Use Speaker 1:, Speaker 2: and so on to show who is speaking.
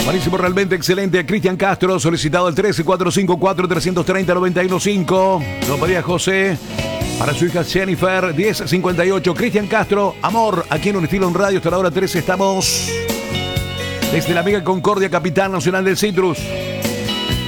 Speaker 1: Buenísimo, realmente excelente. Cristian Castro, solicitado el 13-454-330-915. Lo pedía José para su hija Jennifer, 1058. Cristian Castro, amor, aquí en Un Estilo en Radio. Hasta la hora 13 estamos desde la Mega Concordia, capital nacional del Citrus.